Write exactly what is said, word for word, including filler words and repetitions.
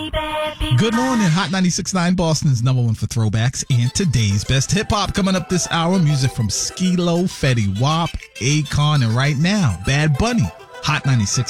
Good morning, Hot ninety-six point nine, Boston's number one for throwbacks and today's best hip-hop. Coming up this hour, music from Skee-Lo, Fetty Wap, Akon, and right now, Bad Bunny. Hot ninety-six